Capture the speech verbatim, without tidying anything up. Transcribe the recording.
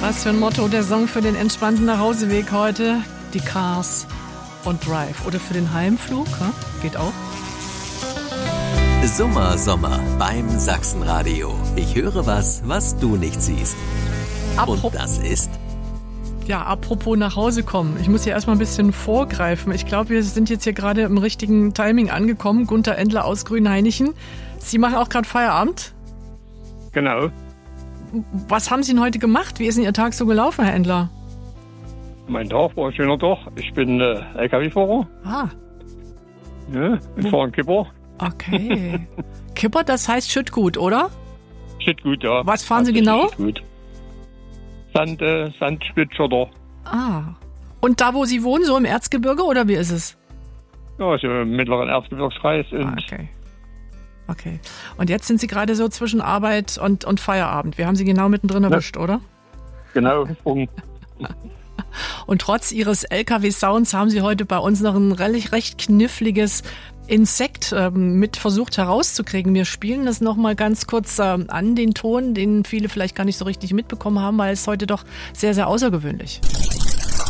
Was für ein Motto, der Song für den entspannten Nachhauseweg heute. Die Cars und Drive. Oder für den Heimflug, ja? Geht auch. Summer, Sommer beim Sachsenradio. Ich höre was, was du nicht siehst. Apropos, und das ist... Ja, apropos nach Hause kommen. Ich muss hier erstmal ein bisschen vorgreifen. Ich glaube, wir sind jetzt hier gerade im richtigen Timing angekommen. Gunter Endler aus Grünhainichen. Sie machen auch gerade Feierabend? Genau. Was haben Sie denn heute gemacht? Wie ist denn Ihr Tag so gelaufen, Herr Endler? Mein Tag war ein schöner Tag. Ich bin äh, L K W-Fahrer. Ah. Ja, ich fahre einen Kipper. Okay. Kipper, das heißt Schüttgut, oder? Schüttgut, ja. Was fahren Sie genau? Schüttgut. Sand, äh, Sandspittschotter. Ah. Und da, wo Sie wohnen, so im Erzgebirge, oder wie ist es? Ja, also im mittleren Erzgebirgskreis. Und Ah, okay. Okay. Und jetzt sind Sie gerade so zwischen Arbeit und, und Feierabend. Wir haben Sie genau mittendrin erwischt, ja. Oder? Genau. Und, und trotz Ihres L K W-Sounds haben Sie heute bei uns noch ein recht, recht kniffliges Insekt ähm, mit versucht herauszukriegen. Wir spielen das nochmal ganz kurz ähm, an, den Ton, den viele vielleicht gar nicht so richtig mitbekommen haben, weil es heute doch sehr, sehr außergewöhnlich ist.